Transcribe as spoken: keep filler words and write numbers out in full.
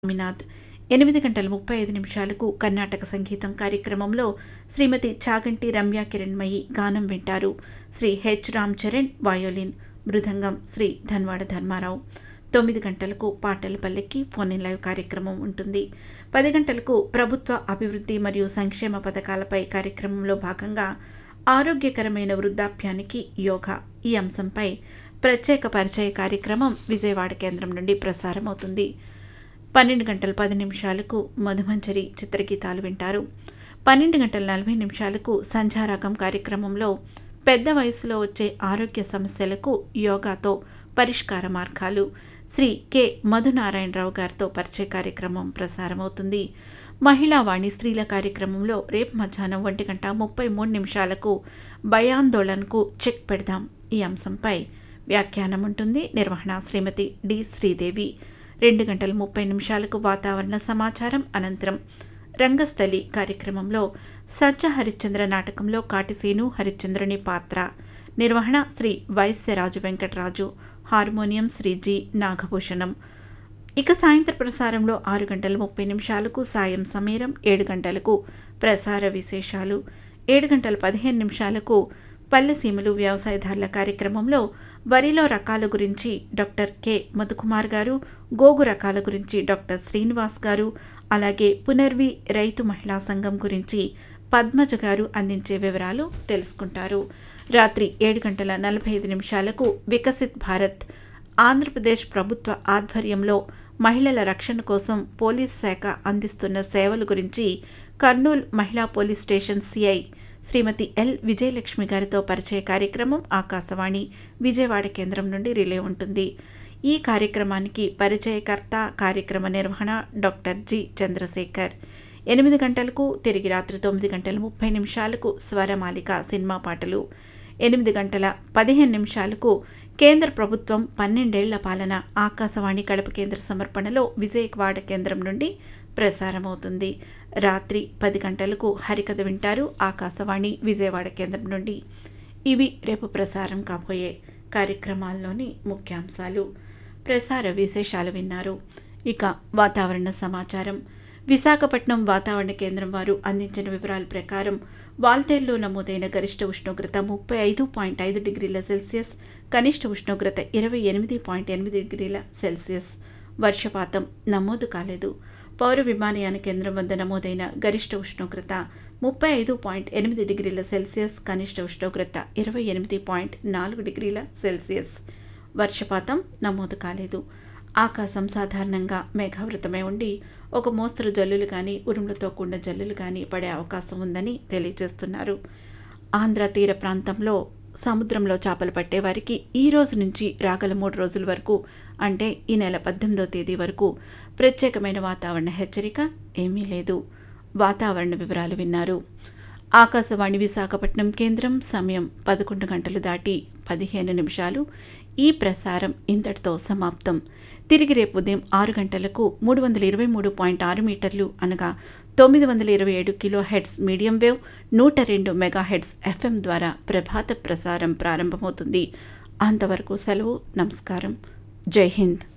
స్వామినాథ్. ఎనిమిది గంటల ముప్పై ఐదు నిమిషాలకు కర్ణాటక సంగీతం కార్యక్రమంలో శ్రీమతి చాగంటి రమ్య కిరణ్మయి గానం వింటారు. శ్రీ హెచ్ రామ్ చరణ్ వయోలిన్, మృదంగం శ్రీ ధన్వాడ ధర్మారావు. తొమ్మిది గంటలకు పాటల పల్లెకి ఫోన్ ఇన్ లైవ్ కార్యక్రమం ఉంటుంది. పది గంటలకు ప్రభుత్వ అభివృద్ధి మరియు సంక్షేమ పథకాలపై కార్యక్రమంలో భాగంగా ఆరోగ్యకరమైన వృద్ధాప్యానికి యోగా ఈ అంశంపై ప్రత్యేక పరిచయ కార్యక్రమం విజయవాడ కేంద్రం నుండి ప్రసారం అవుతుంది. పన్నెండు గంటల పది నిమిషాలకు మధుమంజరి చిత్రగీతాలు వింటారు. పన్నెండు గంటల నలభై నిమిషాలకు సంధ్యారాగం కార్యక్రమంలో పెద్ద వయసులో వచ్చే ఆరోగ్య సమస్యలకు యోగాతో పరిష్కార మార్గాలు శ్రీ కె మధునారాయణరావు గారితో పరిచయ కార్యక్రమం ప్రసారమవుతుంది. మహిళా వాణి స్త్రీల కార్యక్రమంలో రేపు మధ్యాహ్నం ఒంటి గంట ముప్పై మూడు నిమిషాలకు భయాందోళనకు చెక్ పెడదాం ఈ అంశంపై వ్యాఖ్యానం ఉంటుంది. నిర్వహణ శ్రీమతి డి శ్రీదేవి. రెండు గంటల ముప్పై నిమిషాలకు వాతావరణ సమాచారం అనంతరం రంగస్థలి కార్యక్రమంలో సజ్జ హరిశ్చంద్ర నాటకంలో కాటిసీను హరిశ్చంద్రుని పాత్ర. నిర్వహణ శ్రీ వైశ్యరాజు వెంకటరాజు. Harmonium Shri G Nagabhushanam. ఇక సాయంత్ర ప్రసారంలో ఆరు గంటల ముప్పై నిమిషాలకు సాయం సమీరం, ఏడు గంటలకు ప్రసార విశేషాలు, ఏడు గంటల పదిహేను నిమిషాలకు పల్లెసీమలు వ్యవసాయదారుల కార్యక్రమంలో వరిలో రకాల గురించి డాక్టర్ కె మధుకుమార్ గారు, గోగు రకాల గురించి డాక్టర్ శ్రీనివాస్ గారు, అలాగే పునర్వి రైతు మహిళా సంఘం గురించి పద్మజ గారు అందించే వివరాలు తెలుసుకుంటారు. రాత్రి ఏడు గంటల నలభై ఐదు నిమిషాలకు వికసిత్ భారత్ ఆంధ్రప్రదేశ్ ప్రభుత్వ ఆధ్వర్యంలో మహిళల రక్షణ కోసం పోలీస్ శాఖ అందిస్తున్న సేవల గురించి కర్నూలు మహిళా పోలీస్ స్టేషన్ సిఐ శ్రీమతి ఎల్ విజయలక్ష్మి గారితో పరిచయ కార్యక్రమం ఆకాశవాణి విజయవాడ కేంద్రం నుండి రిలే ఉంటుంది. ఈ కార్యక్రమానికి పరిచయకర్త, కార్యక్రమ నిర్వహణ డాక్టర్ జి చంద్రశేఖర్. ఎనిమిది గంటలకు తిరిగి రాత్రి తొమ్మిది గంటల ముప్పై నిమిషాలకు స్వరమాలిక సినిమా పాటలు. ఎనిమిది గంటల పదిహేను నిమిషాలకు కేంద్ర ప్రభుత్వం పన్నెండేళ్ల పాలన ఆకాశవాణి కడప కేంద్ర సమర్పణలో విజయవాడ కేంద్రం నుండి ప్రసారమవుతుంది. రాత్రి పది గంటలకు హరికథ వింటారు ఆకాశవాణి విజయవాడ కేంద్రం నుండి. ఇవి రేపు ప్రసారం కాబోయే కార్యక్రమాల్లోని ముఖ్యాంశాలు. ప్రసార విశేషాలు విన్నారు. ఇక వాతావరణ సమాచారం. విశాఖపట్నం వాతావరణ కేంద్రం వారు అందించిన వివరాల ప్రకారం వాల్తేరులో నమోదైన గరిష్ట ఉష్ణోగ్రత ముప్పై ఐదు పాయింట్ ఐదు డిగ్రీల సెల్సియస్, కనిష్ట ఉష్ణోగ్రత ఇరవై ఎనిమిది పాయింట్ ఎనిమిది డిగ్రీల సెల్సియస్. వర్షపాతం నమోదు కాలేదు. పౌర విమానయాన కేంద్రం వద్ద నమోదైన గరిష్ట ఉష్ణోగ్రత ముప్పై ఐదు పాయింట్ ఎనిమిది డిగ్రీల సెల్సియస్, కనిష్ట ఉష్ణోగ్రత ఇరవై ఎనిమిది పాయింట్ నాలుగు డిగ్రీల సెల్సియస్. వర్షపాతం నమోదు కాలేదు. ఆకాశం సాధారణంగా మేఘావృతమై ఉండి ఒక మోస్తరు జల్లులు కానీ ఉరుములతో కూడిన జల్లులు కానీ పడే అవకాశం ఉందని తెలియజేస్తున్నారు. ఆంధ్ర తీర ప్రాంతంలో సముద్రంలో చేపలు పట్టే వారికి ఈ రోజు నుంచి రాగల మూడు రోజుల వరకు అంటే ఈ నెల పద్దెనిమిదో తేదీ వరకు ప్రత్యేకమైన వాతావరణ హెచ్చరిక ఏమీ లేదు. వాతావరణ వివరాలు విన్నారు. ఆకాశవాణి విశాఖపట్నం కేంద్రం. సమయం పదకొండు గంటలు దాటి పదిహేను నిమిషాలు. ఈ ప్రసారం ఇంతటితో సమాప్తం. తిరిగి రేపు ఉదయం ఆరు గంటలకు మూడు వందల ఇరవై మూడు పాయింట్ ఆరు మీటర్లు అనగా తొమ్మిది వందల ఇరవై ఏడు కిలో హెడ్స్ మీడియం వేవ్, నూట రెండు మెగా హెడ్స్ ఎఫ్ఎం ద్వారా ప్రభాత ప్రసారం ప్రారంభమవుతుంది. అంతవరకు సెలవు. నమస్కారం. జై హింద్.